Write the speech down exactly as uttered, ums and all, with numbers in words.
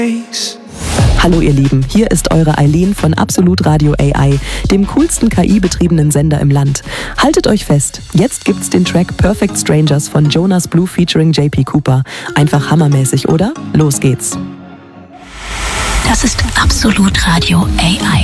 Hallo ihr Lieben, hier ist eure Eileen von Absolut Radio A I, dem coolsten K I-betriebenen Sender im Land. Haltet euch fest, jetzt gibt's den Track Perfect Strangers von Jonas Blue featuring J P Cooper. Einfach hammermäßig, oder? Los geht's. Das ist Absolut Radio A I.